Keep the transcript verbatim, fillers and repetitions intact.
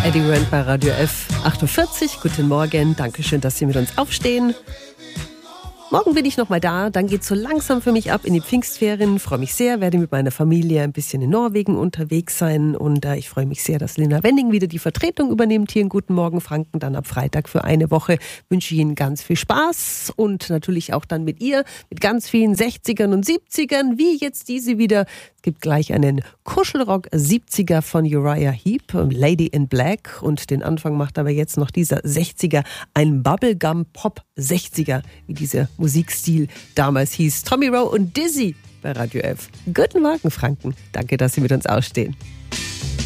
Eddie Grant bei Radio F. acht Uhr vierzig. Guten Morgen. Dankeschön, dass Sie mit uns aufstehen. Morgen bin ich noch mal da, dann geht's so langsam für mich ab in die Pfingstferien. Freue mich sehr, werde mit meiner Familie ein bisschen in Norwegen unterwegs sein und äh, ich freue mich sehr, dass Linda Wenning wieder die Vertretung übernimmt hier in Guten Morgen Franken, dann ab Freitag für eine Woche. Wünsche ich Ihnen ganz viel Spaß und natürlich auch dann mit ihr, mit ganz vielen sechzigern und siebzigern, wie jetzt diese wieder. Es gibt gleich einen Kuschelrock siebziger von Uriah Heep, Lady in Black, und den Anfang macht aber jetzt noch dieser sechziger, ein Bubblegum Pop sechziger, wie dieser Musikstil damals hieß. Tommy Rowe und Dizzy bei Radio F. Guten Morgen Franken, danke, dass Sie mit uns ausstehen.